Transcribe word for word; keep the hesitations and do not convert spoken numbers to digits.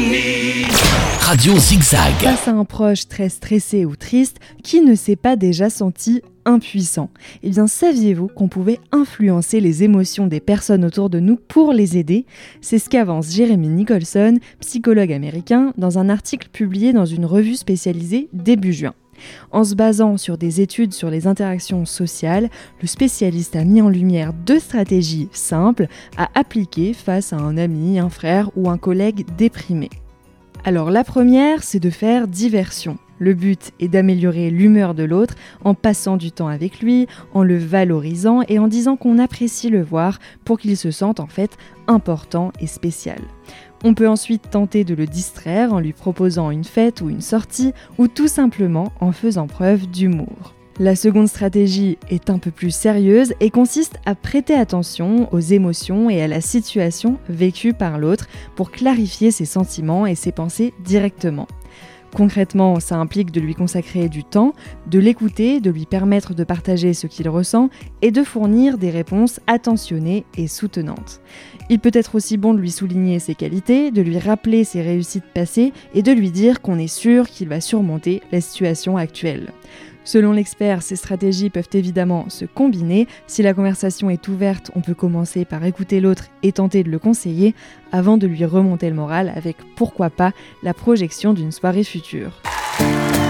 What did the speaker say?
Radio Zigzag. Face à un proche très stressé ou triste, qui ne s'est pas déjà senti impuissant ? Eh bien, saviez-vous qu'on pouvait influencer les émotions des personnes autour de nous pour les aider ? C'est ce qu'avance Jeremy Nicholson, psychologue américain, dans un article publié dans une revue spécialisée début juin. En se basant sur des études sur les interactions sociales, le spécialiste a mis en lumière deux stratégies simples à appliquer face à un ami, un frère ou un collègue déprimé. Alors la première, c'est de faire diversion. Le but est d'améliorer l'humeur de l'autre en passant du temps avec lui, en le valorisant et en disant qu'on apprécie le voir pour qu'il se sente en fait important et spécial. On peut ensuite tenter de le distraire en lui proposant une fête ou une sortie ou tout simplement en faisant preuve d'humour. La seconde stratégie est un peu plus sérieuse et consiste à prêter attention aux émotions et à la situation vécue par l'autre pour clarifier ses sentiments et ses pensées directement. Concrètement, ça implique de lui consacrer du temps, de l'écouter, de lui permettre de partager ce qu'il ressent et de fournir des réponses attentionnées et soutenantes. Il peut être aussi bon de lui souligner ses qualités, de lui rappeler ses réussites passées et de lui dire qu'on est sûr qu'il va surmonter la situation actuelle. Selon l'expert, ces stratégies peuvent évidemment se combiner. Si la conversation est ouverte, on peut commencer par écouter l'autre et tenter de le conseiller avant de lui remonter le moral avec, pourquoi pas, la projection d'une soirée future.